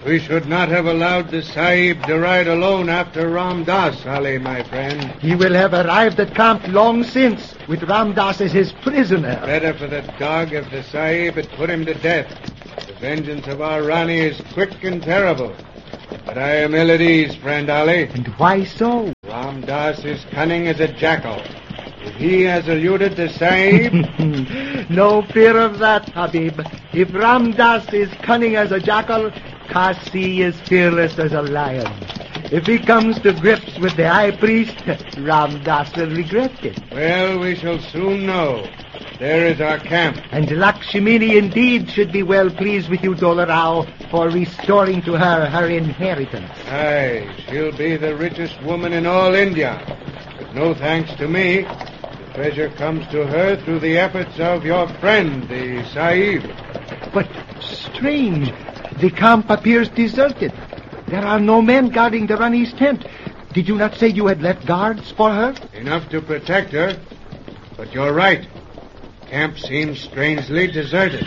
We should not have allowed the Sahib to ride alone after Ram Das, Ali, my friend. He will have arrived at camp long since, with Ram Das as his prisoner. Better for the dog if the Sahib had put him to death. The vengeance of our Rani is quick and terrible. But I am ill at ease, friend Ali. And why so? Ram Das is cunning as a jackal. If he has eluded the Sahib... No fear of that, Habib. If Ram Das is cunning as a jackal, Kasi is fearless as a lion. If he comes to grips with the high priest, Ram Das will regret it. Well, we shall soon know. There is our camp. And Lakshmini indeed should be well pleased with you, Dola Rao, for restoring to her her inheritance. Aye, she'll be the richest woman in all India. But no thanks to me. The treasure comes to her through the efforts of your friend, the Sahib. But strange, the camp appears deserted. There are no men guarding the Rani's tent. Did you not say you had left guards for her? Enough to protect her. But you're right. Camp seems strangely deserted.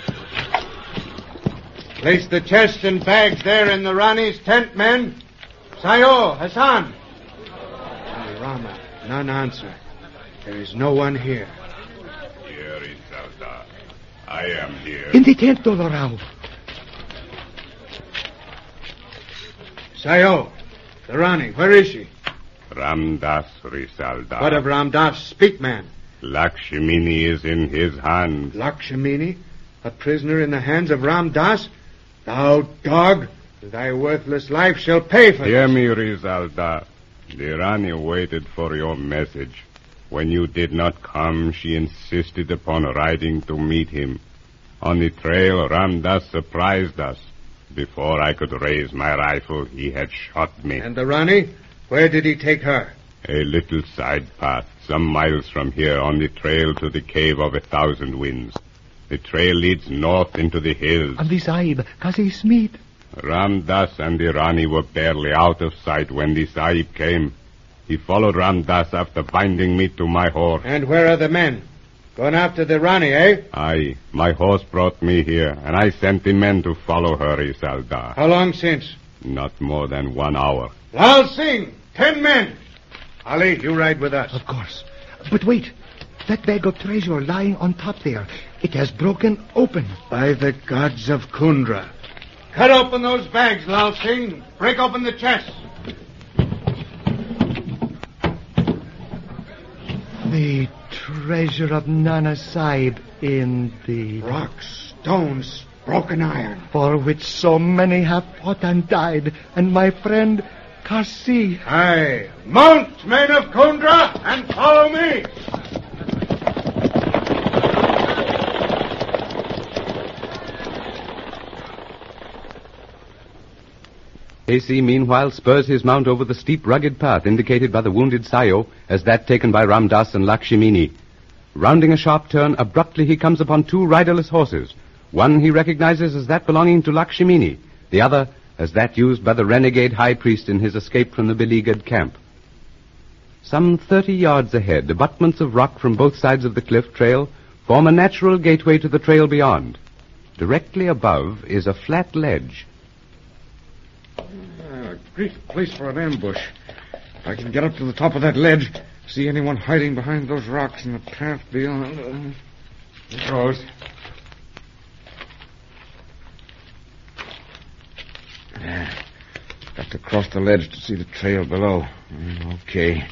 Place the chests and bags there in the Rani's tent, men. Sayo, Hassan. Rama, none answer. There is no one here. Here is Sardar. I am here. In the tent, Dola Rao. Sayo, the Rani, where is she? Ram Das, Risaldar. What of Ram Das? Speak, man. Lakshmini is in his hands. Lakshmini? A prisoner in the hands of Ram Das? Thou dog, thy worthless life shall pay for Hear this. me, Risaldar. The Rani waited for your message. When you did not come, she insisted upon riding to meet him. On the trail, Ram Das surprised us. Before I could raise my rifle, he had shot me. And the Rani? Where did he take her? A little side path, some miles from here, on the trail to the Cave of 1,000 Winds. The trail leads north into the hills. And the Sahib, Kasi Smith. Ram Das and the Rani were barely out of sight when the Sahib came. He followed Ram Das after binding me to my horse. And where are the men? Gone after the Rani, eh? Aye, my horse brought me here, and I sent the men to follow her, Risaldar. How long since? Not more than 1 hour. Lal Singh, 10 men. Ali, you ride with us. Of course. But wait. That bag of treasure lying on top there. It has broken open. By the gods of Kundra. Cut open those bags, Lal Singh. Break open the chests. The treasure of Nana Sahib indeed. Rocks, stones, broken iron. For which so many have fought and died. And my friend, Kasi. Aye. Mount, men of Kundra, and follow me. Kasi, meanwhile, spurs his mount over the steep, rugged path indicated by the wounded Sayo as that taken by Ram Das and Lakshmini. Rounding a sharp turn, abruptly he comes upon 2 riderless horses. One he recognizes as that belonging to Lakshmini, the other as that used by the renegade high priest in his escape from the beleaguered camp. Some 30 yards ahead, abutments of rock from both sides of the cliff trail form a natural gateway to the trail beyond. Directly above is a flat ledge. A great place for an ambush. If I can get up to the top of that ledge, see anyone hiding behind those rocks in the path beyond. There goes. Got to cross the ledge to see the trail below. Okay.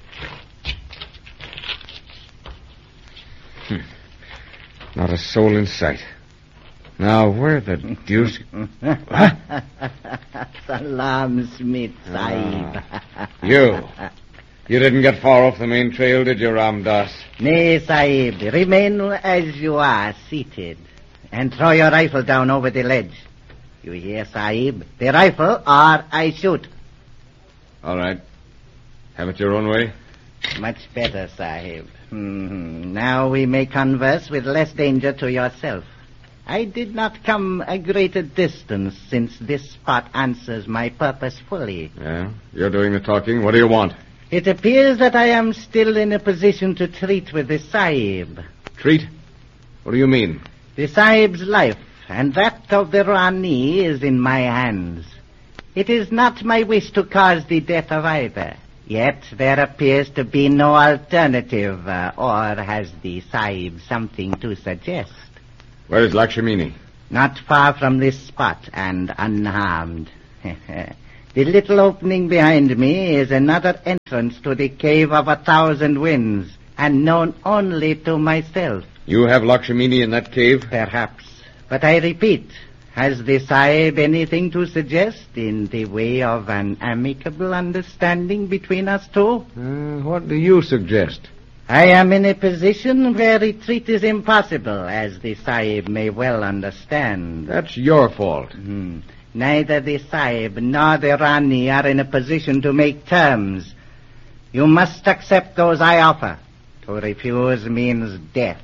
Not a soul in sight. Now, where the deuce... What? Salam, Smith, Sahib. You didn't get far off the main trail, did you, Ram Das? Nay, Sahib. Remain as you are, seated. And throw your rifle down over the ledge. You hear, Sahib? The rifle, or I shoot. All right. Have it your own way. Much better, Sahib. Now we may converse with less danger to yourself. I did not come a greater distance since this spot answers my purpose fully. Yeah? You're doing the talking. What do you want? It appears that I am still in a position to treat with the Sahib. Treat? What do you mean? The Sahib's life and that of the Rani is in my hands. It is not my wish to cause the death of either. Yet there appears to be no alternative, or has the Sahib something to suggest? Where is Lakshmini? Not far from this spot and unharmed. The little opening behind me is another entrance to the Cave of 1,000 Winds, and known only to myself. You have Lakshmini in that cave? Perhaps. But I repeat, has the Sahib anything to suggest in the way of an amicable understanding between us two? What do you suggest? I am in a position where retreat is impossible, as the Sahib may well understand. That's your fault. Neither the Sahib nor the Rani are in a position to make terms. You must accept those I offer. To refuse means death.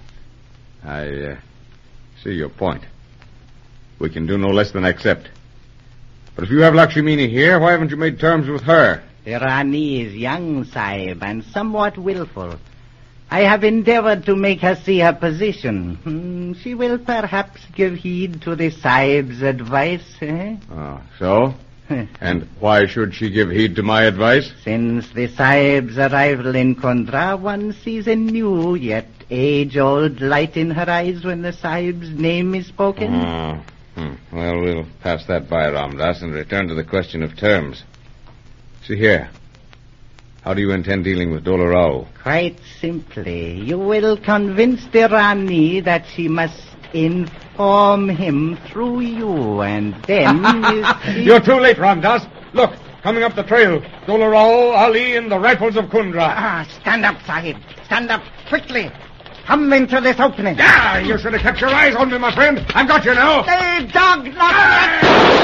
I see your point. We can do no less than accept. But if you have Lakshmini here, why haven't you made terms with her? The Rani is young, Sahib, and somewhat willful. I have endeavored to make her see her position. She will perhaps give heed to the Sahib's advice, eh? So? And why should she give heed to my advice? Since the Sahib's arrival in Kundra, one sees a new yet age-old light in her eyes when the Sahib's name is spoken. Well, we'll pass that by, Ramdas, and return to the question of terms. See here. How do you intend dealing with Dola Rao? Quite simply. You will convince the Rani that she must inform him through you, and then... You're too late, Ramdas. Look, coming up the trail. Dola Rao, Ali, and the rifles of Kundra. Stand up, Sahib. Stand up quickly. Come into this opening. You should have kept your eyes on me, my friend. I've got you now. The dog not